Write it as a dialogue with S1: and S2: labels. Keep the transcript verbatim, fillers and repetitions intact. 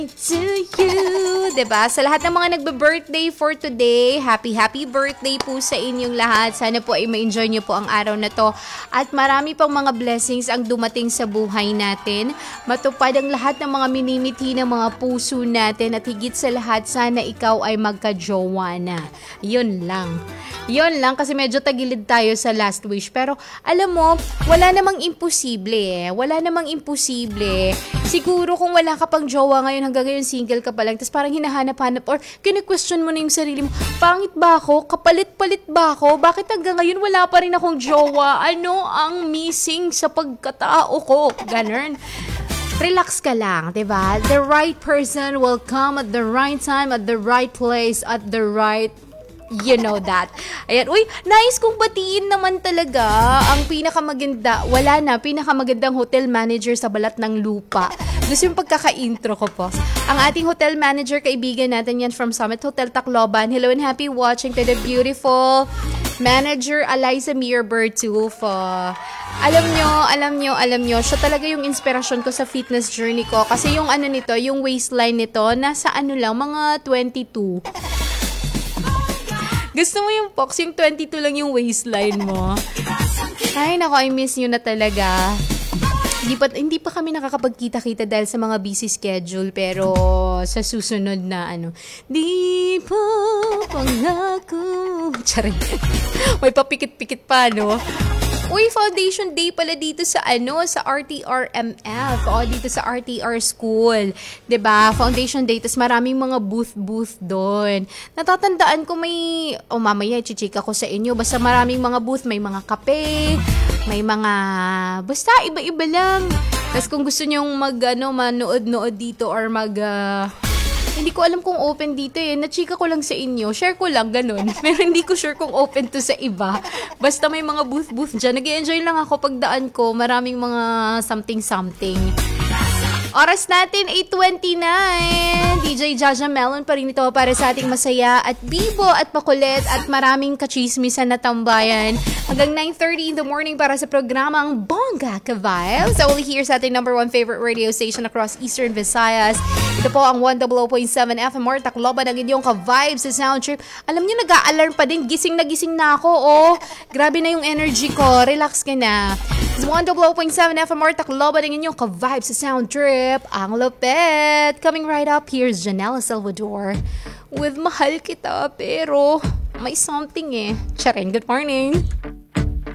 S1: To you, diba? Sa lahat ng mga nagbe-birthday for today, happy, happy birthday po sa inyong lahat. Sana po ay ma-enjoy nyo po ang araw na to. At marami pang mga blessings ang dumating sa buhay natin. Matupad ang lahat ng mga minimithi ng mga puso natin. At higit sa lahat, sana ikaw ay magka-jowa na. Yun lang. Yun lang kasi medyo tagilid tayo sa last wish. Pero alam mo, wala namang imposible eh. Wala namang imposible. Siguro kung wala ka pang jowa ngayon, hanggang ngayon single ka pa lang, tapos parang hinahanap-hanap or kine-question mo na yung sarili mo, pangit ba ako? Kapalit-palit ba ako? Bakit hanggang ngayon wala pa rin akong jowa? Ano ang missing sa pagkatao ko? Ganun. Relax ka lang, diba? The right person will come at the right time, at the right place, at the right you know that. Ayan. Uy, nice kong batiin naman talaga ang pinakamaganda, wala na, pinakamagandang hotel manager sa balat ng lupa. Gusto yung pagkaka-intro ko po. Ang ating hotel manager, kaibigan natin yan from Summit Hotel Tacloban. Hello and happy watching to the beautiful manager Eliza Mir Bertulfo. Alam nyo, alam nyo, alam nyo, siya talaga yung inspirasyon ko sa fitness journey ko. Kasi yung ano nito, yung waistline nito, nasa ano lang, mga twenty-two. Gusto mo yung Pox, yung twenty-two lang yung waistline mo. Ay, nako, I miss you na talaga. Hindi pa, hindi pa kami nakakapagkita-kita dahil sa mga busy schedule. Pero sa susunod na ano, di pa pangako. Charing. May papikit-pikit pa, no? Uy, foundation day pala dito sa ano, sa R T R M F. O, dito sa R T R School. 'Di ba? Foundation day, tas maraming mga booth-booth doon. Natatandaan ko may, oh mamaya, i-check ako sa inyo. Basta maraming mga booth, may mga kape, may mga, basta iba-iba lang. Tas kung gusto nyong mag, ano, manood-nood dito or mag, uh, hindi ko alam kung open dito eh. Nachika ko lang sa inyo. Share ko lang, ganun. Pero hindi ko sure kung open to sa iba. Basta may mga booth-booth dyan. Nag-i-enjoy lang ako pagdaan ko. Maraming mga something-something. Oras natin, eight twenty-nine. D J Jaja Melon pa rin ito para sa ating masaya at bibo at makulit at maraming kachismisan na tambayan. Hanggang nine thirty in the morning para sa programang Bongga Ka Vibes. So, only here sa ating number one favorite radio station across Eastern Visayas. Ito po ang one oh oh point seven F M or Tacloban ang inyong ka-vibes sa sound trip. Alam niyo, nag-a-alarm pa din. Gising na gising na ako, oh. Grabe na yung energy ko. Relax ka na. It's one oh oh point seven F M or Tacloban ang inyong ka-vibes sa sound trip. Ang lupet. Coming right up, here's Janela Salvador with Mahal Kita, pero may something eh. Charing, good morning.